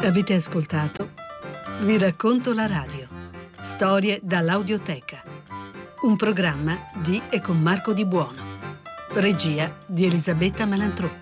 Avete ascoltato Vi racconto la radio. Storie dall'audioteca. Un programma di e con Marco Di Buono. Regia di Elisabetta Malantroppi.